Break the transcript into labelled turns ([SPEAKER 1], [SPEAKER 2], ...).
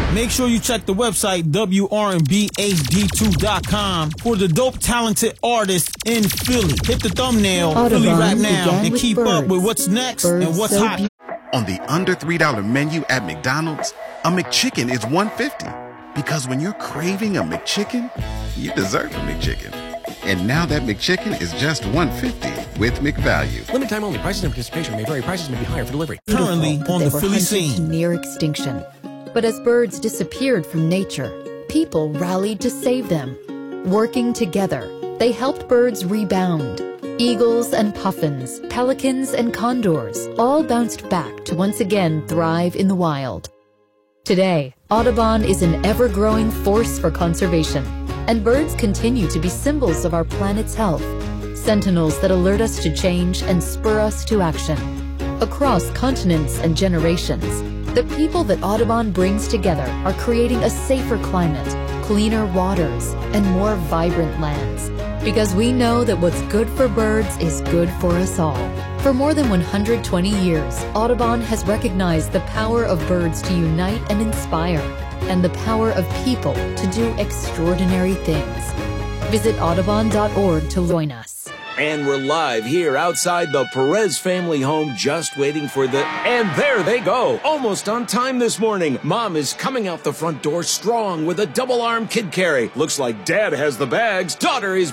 [SPEAKER 1] Make sure you check the website WRNBHD2.com for the dope, talented artists in Philly. Hit the thumbnail,
[SPEAKER 2] Audubon
[SPEAKER 1] Philly Rap Now, and keep
[SPEAKER 2] birds.
[SPEAKER 1] up with what's next and what's
[SPEAKER 2] so
[SPEAKER 1] hot.
[SPEAKER 3] On the under $3 menu at McDonald's, a McChicken is $1.50. Because when you're craving a McChicken, you deserve a McChicken. And now that McChicken is just $1.50 with McValue.
[SPEAKER 4] Limited time only. Prices and participation may vary. Prices may be higher for delivery.
[SPEAKER 1] Currently on the Philly
[SPEAKER 2] hunted
[SPEAKER 1] scene.
[SPEAKER 2] to near extinction. But as birds disappeared from nature, people rallied to save them. Working together, they helped birds rebound. Eagles and puffins, pelicans and condors all bounced back to once again thrive in the wild. Today, Audubon is an ever-growing force for conservation, and birds continue to be symbols of our planet's health, sentinels that alert us to change and spur us to action. Across continents and generations, the people that Audubon brings together are creating a safer climate, cleaner waters, and more vibrant lands. Because we know that what's good for birds is good for us all. For more than 120 years, Audubon has recognized the power of birds to unite and inspire, and the power of people to do extraordinary things. Visit audubon.org to join us.
[SPEAKER 5] And we're live here outside the Perez family home, just waiting for the... And there they go, almost on time this morning. Mom is coming out the front door strong with a double-arm kid carry. Looks like Dad has the bags. Daughter is